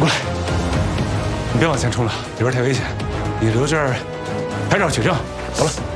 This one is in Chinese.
过来，你别往前冲了，里边太危险。你留这儿拍照取证。走了。